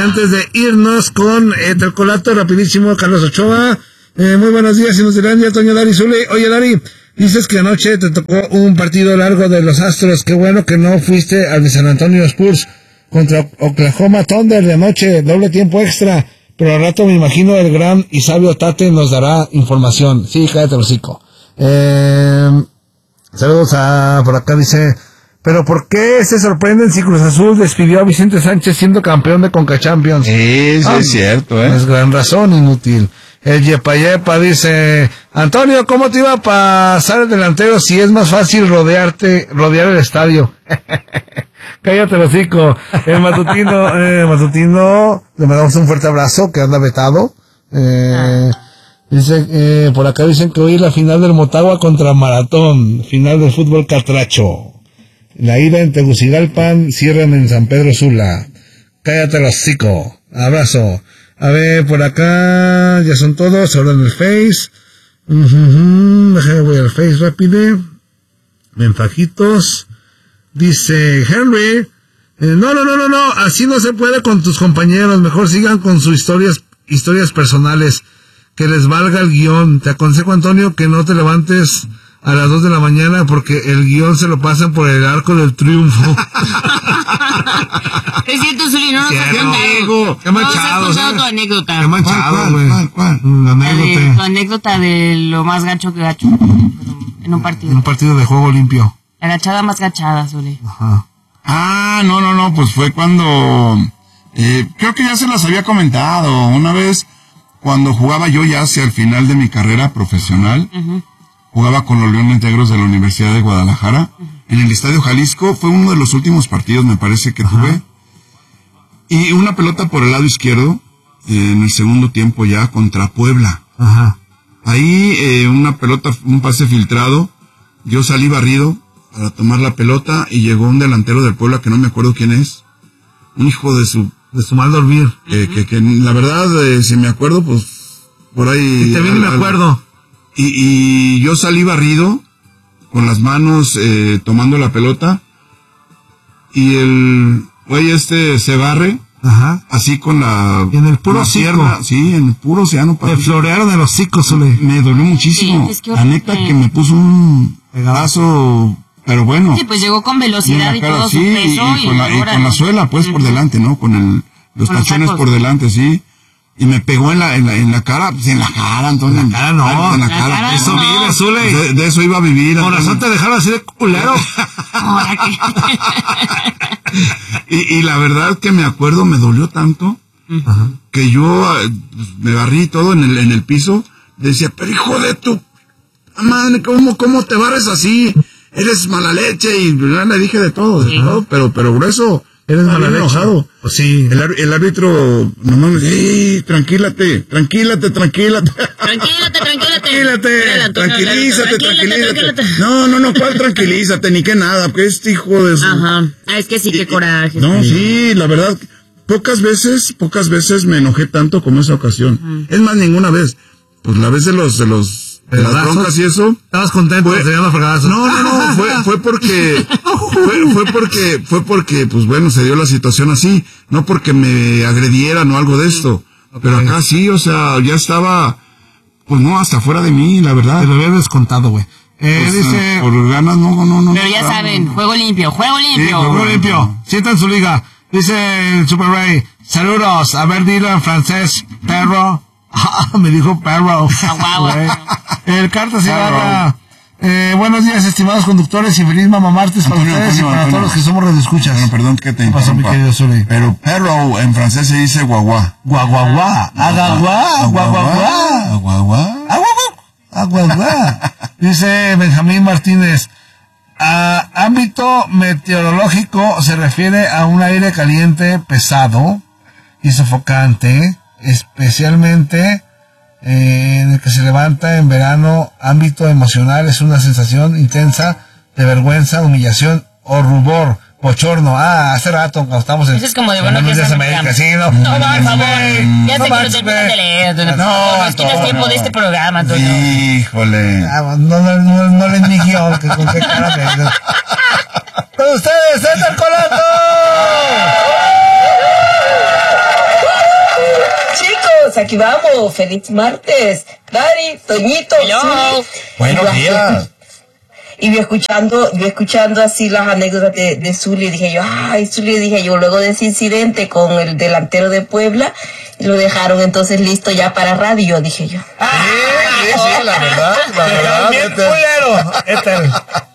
antes de irnos con Telcolato, rapidísimo, Carlos Ochoa. Muy buenos días, Inutilandia, Toño Dari Zule. Oye, Dari, dices que anoche te tocó un partido largo de los Astros. Qué bueno que no fuiste al de San Antonio Spurs contra Oklahoma Thunder de anoche, doble tiempo extra. Pero al rato me imagino el gran y sabio Tate nos dará información. Sí, cállate el hocico. Saludos por acá, dice... Pero ¿por qué se sorprenden si Cruz Azul despidió a Vicente Sánchez siendo campeón de Conca Champions? Eso es cierto, Es gran razón, inútil. El Yepa dice, Antonio, ¿cómo te iba a pasar el delantero si es más fácil rodear el estadio? Cállate el hocico. El matutino, le mandamos un fuerte abrazo, que anda vetado. Dice, por acá dicen que hoy es la final del Motagua contra Maratón, final del fútbol catracho. La ida en Tegucigalpan, cierran en San Pedro Sula. Cállate el hocico. Abrazo. A ver, por acá, ya son todos, ahora en el Face. Déjame, voy al Face rápido. Mensajitos. Dice, Henry, no, así no se puede con tus compañeros, mejor sigan con sus historias personales, que les valga el guión. Te aconsejo, Antonio, que no te levantes a las 2 de la mañana porque el guión se lo pasan por el arco del triunfo. Es cierto, Zuli, no nos has contado. Qué manchado. Tu anécdota. Qué manchado, güey. ¿Cuál? La anécdota. Tu anécdota de lo más gacho que gacho en un partido. En un partido de juego limpio. La gachada más gachada, Zuli. Ajá. No, pues fue cuando... creo que ya se las había comentado. Una vez, cuando jugaba yo ya hacia el final de mi carrera profesional, jugaba con los Leones Negros de la Universidad de Guadalajara, en el Estadio Jalisco. Fue uno de los últimos partidos, me parece, que tuve. Y una pelota por el lado izquierdo, en el segundo tiempo ya, contra Puebla. Ajá. Ahí, una pelota, un pase filtrado. Yo salí barrido para tomar la pelota y llegó un delantero del Puebla que no me acuerdo quién es. Un hijo de su mal dormir. Que la verdad, si me acuerdo, pues, por ahí... Y también me acuerdo. Y yo salí barrido, con las manos tomando la pelota, y el güey se barre, así con la... Y en el puro pierna, sí, en el puro océano. Me florearon el hocico, Zule. Me dolió muchísimo. Sí, es que la neta que me puso un pedazo, pero bueno. Sí, pues llegó con velocidad y todo su peso. Y con la suela, pues, por delante, ¿no? Con los tachones por delante, sí. Y me pegó en la cara, pues en la cara, entonces. En la cara no. En la cara. Eso vive, Zule. De eso iba a vivir. Por razón te dejaron así de culero. Y la verdad que me acuerdo, me dolió tanto, que yo me barrí todo en el piso. Decía, pero hijo de tu madre, ¿cómo te barres así? Eres mala leche. Y le dije de todo, pero grueso. Eres mala leche. Enojado. Pues sí. El árbitro nomás me dice, tranquilízate. Tranquilízate. No, ¿cuál tranquilízate? Ni que nada, porque este hijo de su... Ajá. Es que sí, qué coraje. No, sí, la verdad, pocas veces me enojé tanto como esa ocasión. Es más, ninguna vez. Pues la vez de las broncas y eso. ¿Estabas contento? Se llama fregazo. No, fue porque, pues bueno, se dio la situación así, no porque me agredieran o algo de esto. Okay. Pero acá sí, o sea, ya estaba, pues no, hasta fuera de mí, la verdad. Te lo había descontado, güey. Pues, dice... por ganas, no. Pero ya saben, juego limpio. Sí, juego limpio. Sientan su liga. Dice el Super Ray, saludos, a ver, dilo en francés, perro. Me dijo perro. El Cartas Ibarra. Buenos días, estimados conductores, y feliz Mamá Martes para ustedes y para todos los que somos radioescuchas. Perdón que te pasó, mi querido Zule. Pero perro en francés se dice guaguá. Guaguaguá. Agaguá. Guaguaguá. Aguaguá. Dice Benjamín Martínez. Ámbito meteorológico se refiere a un aire caliente, pesado y sofocante, especialmente en el que se levanta en verano. Ámbito emocional es una sensación intensa de vergüenza, humillación o rubor, bochorno. Hace rato cuando estamos en... Eso es como de bueno que se América, sí, no. No, por favor. Ya sé que no terminas de leer. No, es que no es tiempo de este programa, Antonio. Híjole. No le ni guión, que con qué cara me dices. Con ustedes, ¡es el Colato! aquí vamos. Feliz martes. Dari, Toñito, Hello. Buenos días. Y yo escuchando así las anécdotas de Zuli, dije yo, luego de ese incidente con el delantero de Puebla, lo dejaron entonces listo ya para radio, dije yo. Sí, la verdad. Bien culero.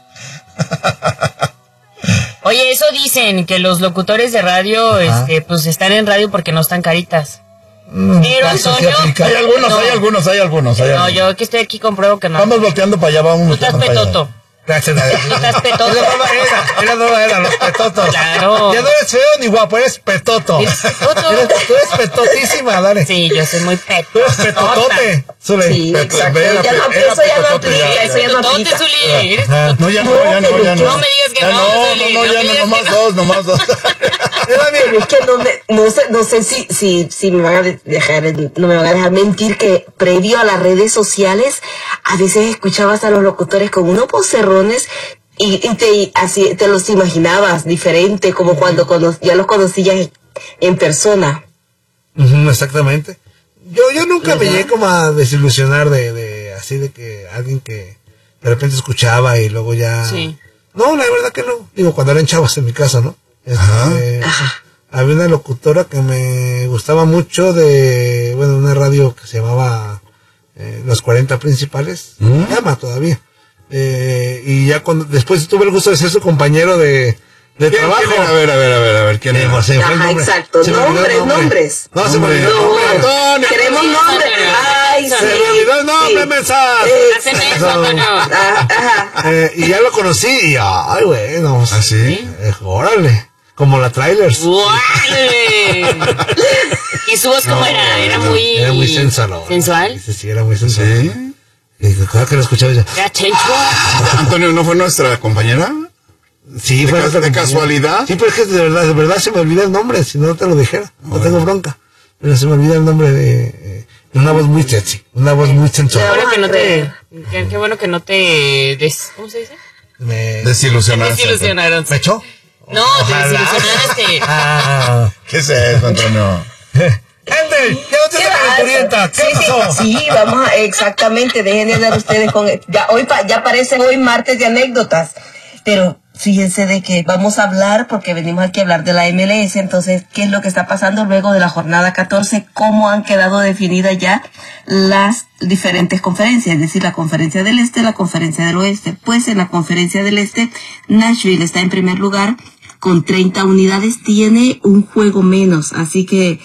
Oye, eso dicen, que los locutores de radio, pues están en radio porque no están caritas. Pero Antonio... Hay algunos. No, yo que estoy aquí compruebo que no. Vamos volteando para allá, vamos. Tú estás petoto. Gracias. Tú estás petoto. Era los petotos. Claro. Ya no eres feo ni guapo, eres petoto. Eres petoto. Tú eres petotísima, dale. Sí, yo soy muy petota. Tú eres petotote. Zule. Sí, exacto. Eso ya no aplica. Zuli, eres petoto. No, ya no. No me digas que no, Zuli. Nomás dos. Es que no sé si me van a dejar, no me van a dejar mentir que previo a las redes sociales, a veces escuchabas a los locutores con unos vocerrones y te los imaginabas diferente, como cuando ya los conocías en persona. Exactamente. Yo nunca me llegué como a desilusionar de así de que alguien que de repente escuchaba y luego ya... Sí. No, la verdad que no. Digo, cuando eran chavos en mi casa, ¿no? Había una locutora que me gustaba mucho de, una radio que se llamaba Los 40 Principales. Llama todavía. Y ya después tuve el gusto de ser su compañero de trabajo. A ver, ¿quién era? Se me fue el nombre. Exacto. Se me olvidó el Nombres. No, se me olvidó el No, nombre. Antonio. Queremos nombres. Ay, Se me olvidó el nombre, mensaje. Haceme eso, Antonio. Ajá. Y ya lo conocí y, ay, bueno. ¿Ah, sí? Órale. Como la Trailers. ¡Guau! ¿Y su voz cómo era? Era muy sensual. ¿Sensual? Sí, era muy sensual. ¿Sí? Y claro que lo escuchaba ya. ¿Era chencho? Antonio, ¿no fue nuestra compañera? Sí, fue ¿De casualidad? Sí, pero es que de verdad se me olvida el nombre, si no te lo dijera. No tengo bronca. Pero se me olvida el nombre de una voz muy sexy, una voz muy sensual. Qué bueno que no te ¿cómo se dice? Desilusionaron. ¿Me echó? No, te desilusionaste. ¿Qué es eso, Antonio? Gente, ya no tiene calenturienta. ¿Qué pasó? Sí, vamos exactamente, dejen de andar ustedes con... Ya parece hoy martes de anécdotas, pero fíjense de que vamos a hablar, porque venimos aquí a hablar de la MLS, entonces, ¿qué es lo que está pasando luego de la jornada 14? ¿Cómo han quedado definidas ya las diferentes conferencias? Es decir, la conferencia del Este, la conferencia del Oeste. Pues en la conferencia del Este, Nashville está en primer lugar, con 30 unidades, tiene un juego menos, así que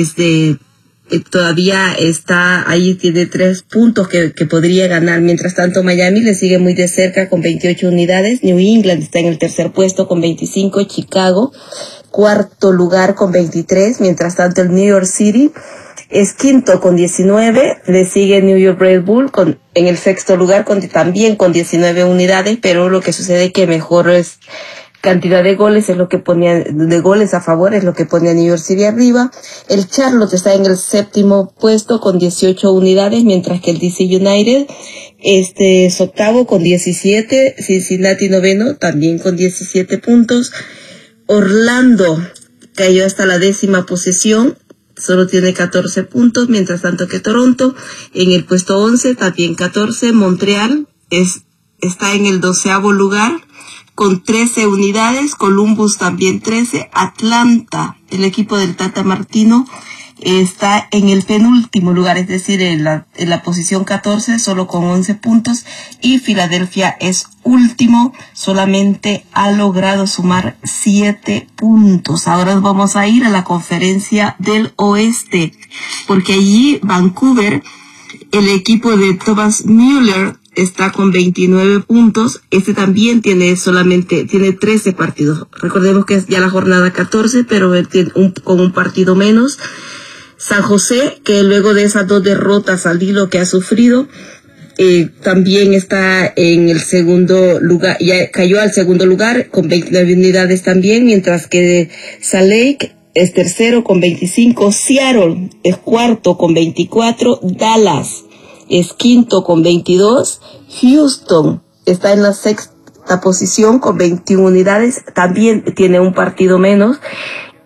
todavía está ahí, tiene 3 puntos que podría ganar. Mientras tanto, Miami le sigue muy de cerca con 28 unidades, New England está en el tercer puesto con 25, Chicago cuarto lugar con 23, mientras tanto el New York City es quinto con 19, le sigue New York Red Bull en el sexto lugar también con 19 unidades, pero lo que sucede es que mejor es cantidad de goles es lo que de goles a favor es lo que pone a New York City arriba. El Charlotte está en el séptimo puesto con 18 unidades, mientras que el DC United es octavo con 17, Cincinnati noveno también con 17 puntos. Orlando cayó hasta la 10ª posición, solo tiene 14 puntos, mientras tanto que Toronto en el puesto 11 también 14, Montreal está en el 12º lugar con 13 unidades, Columbus también 13, Atlanta, el equipo del Tata Martino, está en el penúltimo lugar, es decir, en la posición 14, solo con 11 puntos, y Filadelfia es último, solamente ha logrado sumar 7 puntos. Ahora vamos a ir a la conferencia del Oeste, porque allí Vancouver, el equipo de Thomas Mueller, está con 29 puntos. También tiene 13 partidos. Recordemos que es ya la jornada 14, pero él tiene con un partido menos. San José, que luego de esas 2 derrotas al hilo que ha sufrido, también está en el segundo lugar, ya cayó al segundo lugar con 29 unidades también, mientras que Salt Lake es tercero con 25, Seattle es cuarto con 24, Dallas es quinto con 22, Houston está en la 6ª posición con 21 unidades, también tiene un partido menos,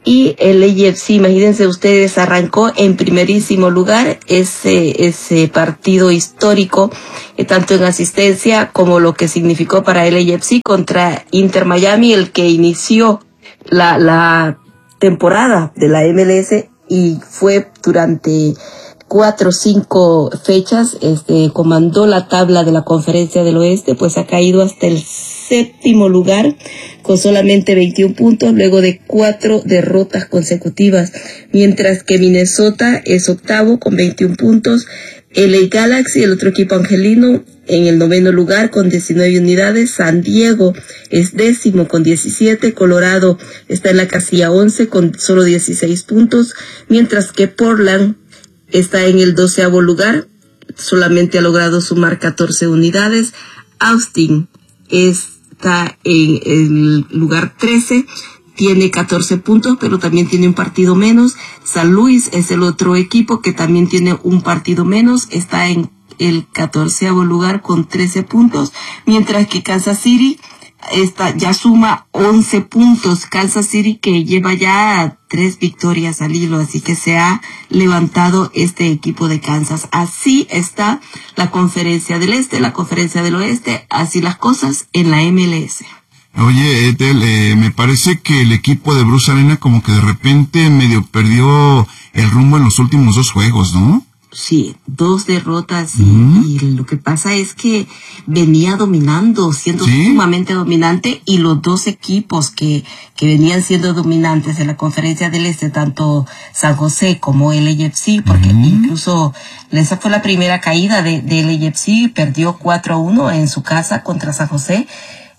Y el AFC, imagínense ustedes, arrancó en primerísimo lugar ese partido histórico, tanto en asistencia como lo que significó para el AFC contra Inter Miami, el que inició la temporada de la MLS y fue durante 4 o 5 fechas, comandó la tabla de la Conferencia del Oeste, pues ha caído hasta el 7º lugar con solamente 21 puntos luego de 4 derrotas consecutivas, mientras que Minnesota es 8º con 21 puntos, LA Galaxy, el otro equipo angelino, en el 9º lugar con 19 unidades, San Diego es 10º con 17, Colorado está en la casilla 11 con solo 16 puntos, mientras que Portland está en el 12º lugar, solamente ha logrado sumar 14 unidades. Austin está en el lugar 13, tiene 14 puntos, pero también tiene un partido menos. San Luis es el otro equipo que también tiene un partido menos, está en el 14º lugar con 13 puntos, mientras que Kansas City ya suma 11 puntos. Kansas City que lleva ya 3 victorias al hilo, así que se ha levantado este equipo de Kansas. Así está la Conferencia del Este, la Conferencia del Oeste, así las cosas en la MLS. Oye, Ethel, me parece que el equipo de Bruce Arena como que de repente medio perdió el rumbo en los últimos 2 juegos, ¿no? Sí, 2 derrotas y lo que pasa es que venía dominando, siendo sumamente dominante, y los 2 equipos que venían siendo dominantes en la Conferencia del Este, tanto San José como el LAFC, porque incluso esa fue la primera caída del LAFC, perdió 4-1 en su casa contra San José.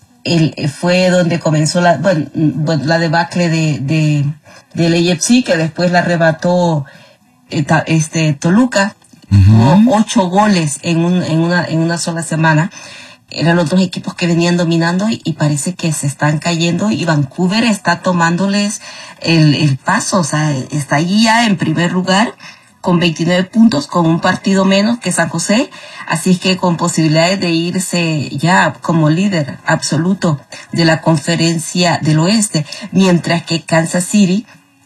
Fue donde comenzó la debacle del LAFC, que después la arrebató Toluca. Hubo 8 goles en una sola semana. Eran los 2 equipos que venían dominando y parece que se están cayendo, y Vancouver está tomándoles el paso, o sea, está allí ya en primer lugar con 29 puntos, con un partido menos que San José, así que con posibilidades de irse ya como líder absoluto de la Conferencia del Oeste, mientras que Kansas City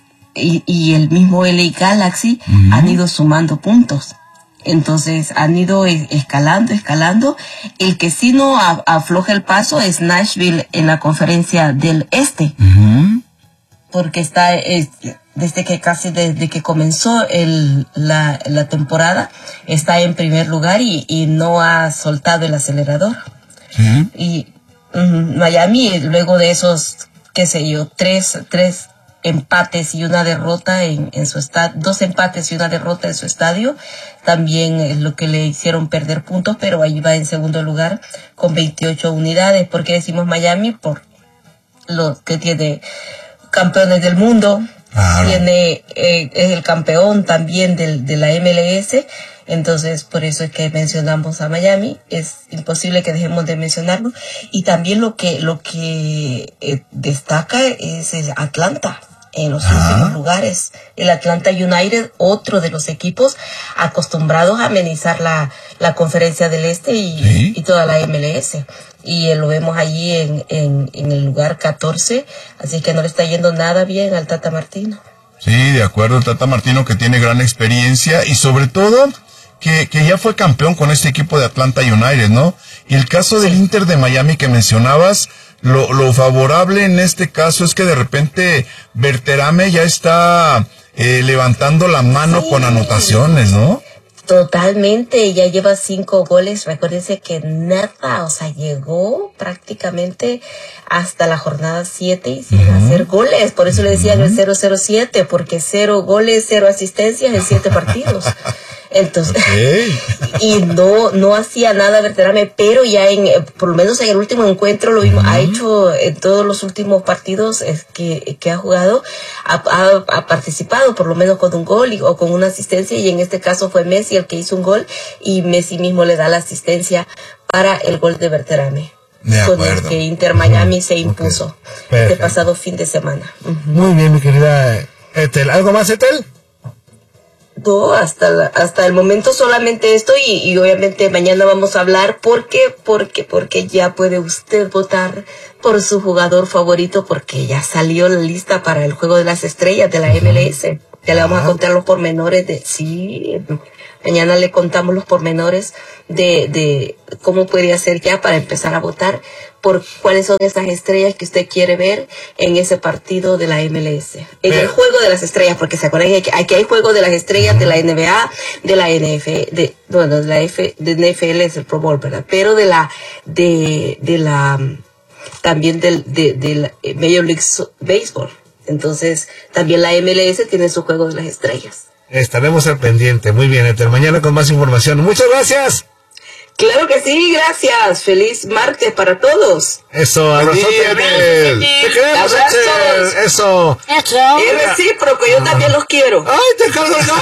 y el mismo LA Galaxy han ido sumando puntos. Entonces han ido escalando. El que sí no afloja el paso es Nashville en la Conferencia del Este, porque está desde que comenzó la temporada está en primer lugar y no ha soltado el acelerador. Y Miami, luego de esos, qué sé yo, tres empates y una derrota en su estadio, 2 empates y una derrota en su estadio, también es lo que le hicieron perder puntos, pero ahí va en segundo lugar con 28 unidades. ¿Por qué decimos Miami? Por lo que tiene campeones del mundo, es el campeón también de la MLS, entonces por eso es que mencionamos a Miami, es imposible que dejemos de mencionarlo. Y también lo que destaca es el Atlanta en los últimos lugares. El Atlanta United, otro de los equipos acostumbrados a amenizar la Conferencia del Este y toda la MLS. Y lo vemos allí en el lugar 14, así que no le está yendo nada bien al Tata Martino. Sí, de acuerdo, el Tata Martino, que tiene gran experiencia y sobre todo que ya fue campeón con este equipo de Atlanta United, ¿no? Y el caso del Inter de Miami que mencionabas, lo favorable en este caso es que de repente Berterame ya está levantando la mano con anotaciones, ¿no? Totalmente, ya lleva 5 goles. Recuérdense que nada, o sea, llegó prácticamente hasta la jornada 7 y sin hacer goles. Por eso le decían el 007, porque 0 goles, 0 asistencias en 7 partidos. Entonces, y no hacía nada Berterame, pero ya por lo menos en el último encuentro lo vimos, ha hecho en todos los últimos partidos que ha jugado, ha participado por lo menos con un gol o con una asistencia, y en este caso fue Messi el que hizo un gol, y Messi mismo le da la asistencia para el gol de Berterame, con el que Inter Miami se impuso este pasado fin de semana. Muy bien, mi querida Ethel. ¿Algo más, Ethel? No, hasta el momento solamente esto y obviamente mañana vamos a hablar porque ya puede usted votar por su jugador favorito porque ya salió la lista para el Juego de las Estrellas de la MLS. Ya le vamos a contar los pormenores mañana le contamos los pormenores de cómo podría ser ya para empezar a votar por cuáles son esas estrellas que usted quiere ver en ese partido de la MLS. En el Juego de las Estrellas, porque se acuerdan que aquí hay Juego de las Estrellas de la NBA, de la NFL es el Pro Bowl, ¿verdad? Pero también de la Major League Baseball. Entonces, también la MLS tiene su Juego de las Estrellas. Estaremos al pendiente. Muy bien, Ethel. Mañana con más información. Muchas gracias. Claro que sí, gracias. Feliz martes para todos. Eso, abrazote. Te queremos, Ethel. Eso. Es recíproco, yo también los quiero. ¡Ay, te cargo el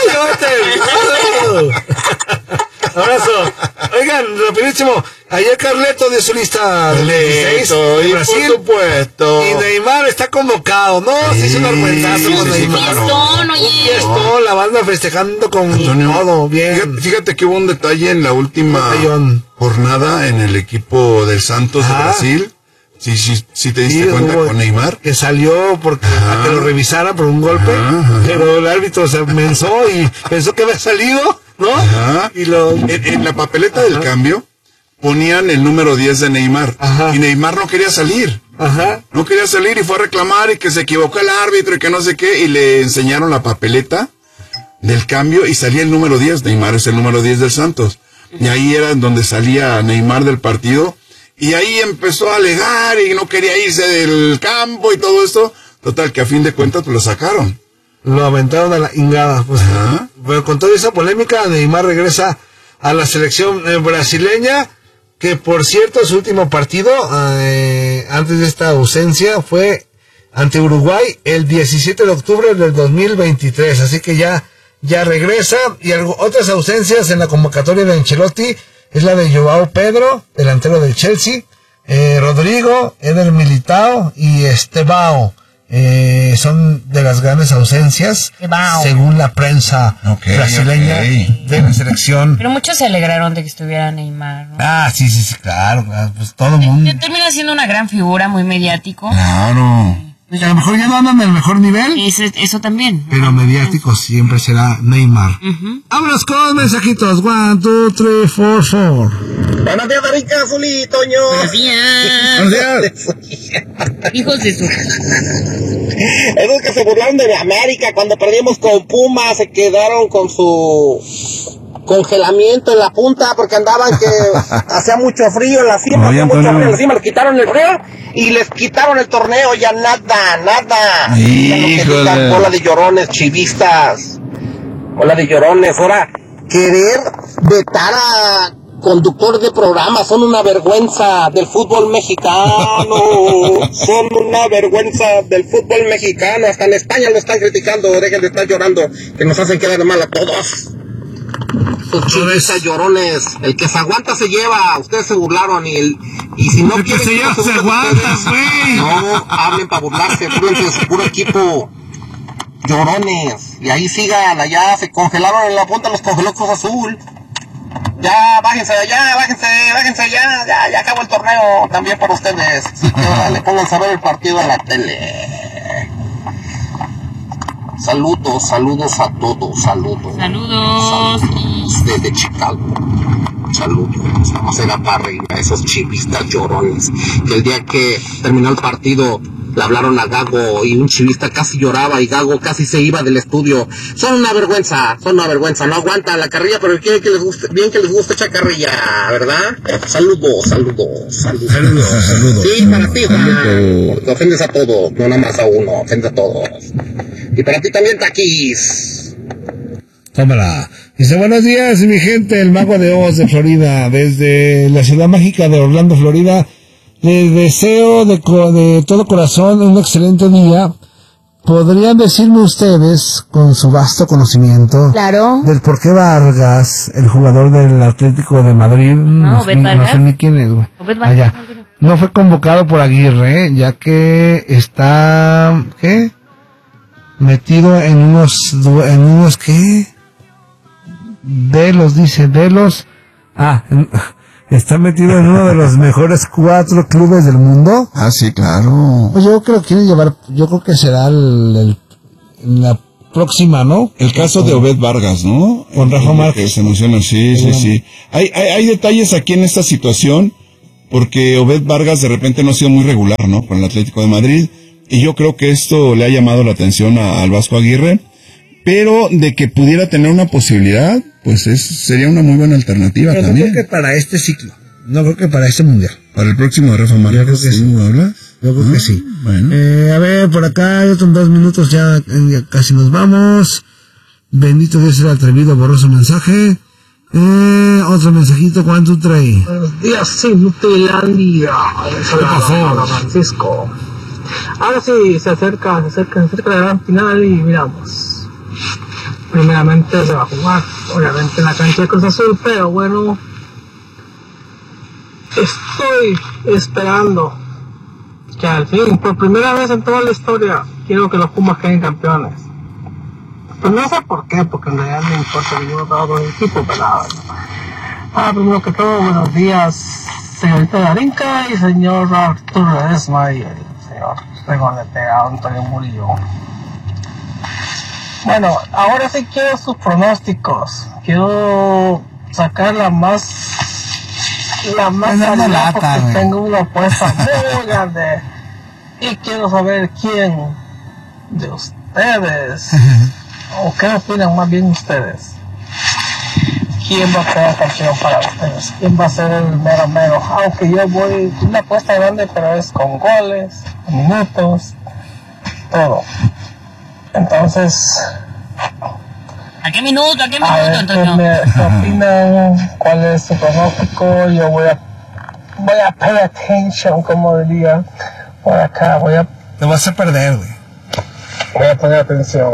gallo, Ethel! Abrazo. Oigan, rapidísimo. Ayer Carleto dio su lista de 16 de Brasil. Por supuesto. Y Neymar está convocado, ¿no? Se hizo un argumentazo con Neymar. Fiestón, oye. Fiestón, la banda festejando con todo, bien. Fíjate que hubo un detalle en la última jornada en el equipo del Santos de Brasil. Sí te diste cuenta con Neymar. Que salió porque a que lo revisaran por un golpe, pero el árbitro se mensó y pensó que había salido, ¿no? Y en la papeleta del cambio ponían el número 10 de Neymar. Y Neymar no quería salir. No quería salir y fue a reclamar y que se equivocó el árbitro y que no sé qué. Y le enseñaron la papeleta del cambio y salía el número 10. Neymar es el número 10 del Santos. Y ahí era en donde salía Neymar del partido. Y ahí empezó a alegar y no quería irse del campo y todo esto. Total, que a fin de cuentas pues lo sacaron. Lo aventaron a la ingada. Pues, pero con toda esa polémica, Neymar regresa a la selección brasileña. Que por cierto, su último partido, antes de esta ausencia, fue ante Uruguay el 17 de octubre del 2023. Así que ya regresa. Y otras ausencias en la convocatoria de Ancelotti es la de Joao Pedro, delantero del Chelsea, Rodrigo, Eder Militao y Estevao. Son de las grandes ausencias, según la prensa brasileña de la selección. Pero muchos se alegraron de que estuviera Neymar, ¿no? Sí, claro, pues todo el mundo. Termina siendo una gran figura, muy mediático. Claro. Pues a lo mejor ya no andan en el mejor nivel. Eso también. Pero mediático siempre será Neymar. Vámonos con mensajitos. 1, 2, 3, 4, 4. Buenos días, Rica, Zuli, Toño. Buenos días. Hijos de su... Esos que se burlaron de América cuando perdimos con Puma, se quedaron con su congelamiento en la punta porque andaban que hacía mucho frío en la cima, les quitaron el frío y les quitaron el torneo, ya nada. Híjole. Bola de llorones, chivistas. Bola de llorones, ahora querer vetar a conductores de programas, son una vergüenza del fútbol mexicano, son una vergüenza del fútbol mexicano, hasta en España lo están criticando, dejen de estar llorando, que nos hacen quedar mal a todos. Sus chivistas llorones, el que se aguanta se lleva, ustedes se burlaron y si no quieren se lleva se aguanta, güey. No, hablen para burlarse, burlense de su puro equipo. Llorones, y ahí sigan, allá se congelaron en la punta, los congeló Cruz Azul. Ya, bájense, ya acabó el torneo también para ustedes. Así que le pongan a ver el partido en la tele. Saludos a todos, saludos. Desde Chicago. Saludos, vamos a ir para arriba, esos chivistas llorones. Que el día que terminó el partido le hablaron a Gago y un chivista casi lloraba y Gago casi se iba del estudio. Son una vergüenza, no aguantan la carrilla, pero quieren que les guste, bien que les guste echar carrilla, ¿verdad? Saludos. Sí, para ti, Juan, porque ofendes a todos, no nada más a uno, ofendes a todos. Y para ti también, Taquis. Tómala. Dice, buenos días, mi gente, el Mago de Oz de Florida, desde la ciudad mágica de Orlando, Florida. Les deseo de todo corazón un excelente día. ¿Podrían decirme ustedes, con su vasto conocimiento, del por qué Vargas, el jugador del Atlético de Madrid, no sé ni quién es, güey, no fue convocado por Aguirre, ya que está, metido en unos, ¿qué? dice, Delos. Está metido en uno de los mejores 4 clubes del mundo. Ah, sí, claro. Pues yo creo que quieren llevar, yo creo que será la próxima, ¿no? El caso de Obed Vargas, ¿no? Con Rafa Márquez. Que se menciona, sí. Hay detalles aquí en esta situación, porque Obed Vargas de repente no ha sido muy regular, ¿no? Con el Atlético de Madrid, y yo creo que esto le ha llamado la atención al Vasco Aguirre, pero de que pudiera tener una posibilidad, pues sería una muy buena alternativa. Pero también. No creo que para este ciclo, no creo que para este mundial. Para el próximo de Rafa Márquez. Yo creo que sí. ¿Hablas? Yo creo que sí. Bueno. A ver, por acá, ya son 2 minutos, ya casi nos vamos. Bendito Dios, el atrevido, borroso mensaje. Otro mensajito, ¿cuánto trae? Buenos días, Inutilandia. Soy Francisco. Ahora sí, se acerca la gran final y miramos. Primeramente se va a jugar, obviamente en la cancha de Cruz Azul, pero bueno, estoy esperando que al fin, por primera vez en toda la historia, quiero que los Pumas queden campeones. Pues no sé por qué, porque en realidad no me importa ninguno de los dos equipos, pero primero que todo, buenos días, señorita Darinka y señor Arturo Ledesma y el señor Regonete Antonio Murillo. Bueno, ahora sí quiero sus pronósticos. Quiero sacar la más salida porque tengo una apuesta muy grande. Y quiero saber quién de ustedes, o qué opinan más bien ustedes, quién va a quedar campeón para ustedes, quién va a ser el mero. Aunque yo voy, una apuesta grande, pero es con goles, minutos, todo. Entonces, ¿a qué minuto, Antonio? ¿Qué opinan? ¿Cuál es su pronóstico? Yo voy a pay attention, como diría por acá. Te vas a perder, güey. Voy a poner atención.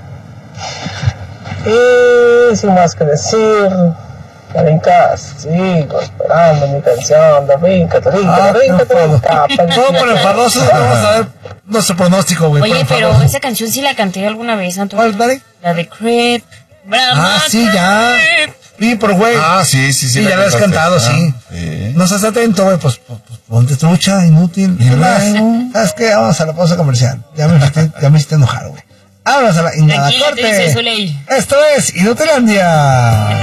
Y sin más que decir, Darinka, sigo esperando mi canción. Darinka. Todo por el farroso, vamos a ver nuestro pronóstico, güey. Oye, pero esa canción sí la canté alguna vez, Antonio. ¿Cuál, Dari? La de Creep. Sí, ya. Sí, pero güey. Sí. Sí, ya lo has cantado, sí. No seas atento, güey, pues ponte trucha, inútil. ¿Sabes qué? Vamos a la pausa comercial. Ya me hiciste enojar, güey. Vámonos a la corte. Soleil. Esto es Inutilandia.